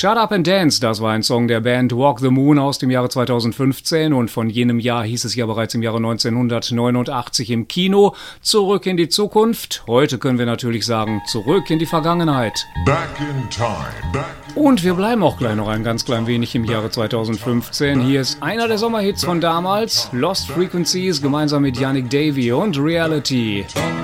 Shut Up and Dance, das war ein Song der Band Walk the Moon aus dem Jahre 2015 und von jenem Jahr hieß es ja bereits im Jahre 1989 im Kino Zurück in die Zukunft. Heute können wir natürlich sagen, zurück in die Vergangenheit. Back in time. Und wir bleiben auch gleich noch ein ganz klein wenig im Jahre 2015. Hier ist einer der Sommerhits von damals, Lost Frequencies, gemeinsam mit Yannick Davy und Reality.